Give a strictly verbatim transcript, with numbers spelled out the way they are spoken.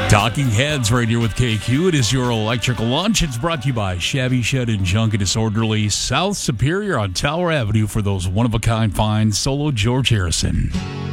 Talking Heads right here with K Q. It is your electrical lunch. It's brought to you by Shabby Shed and Junk and Disorderly, South Superior on Tower Avenue for those one-of-a-kind finds. Solo George Harrison.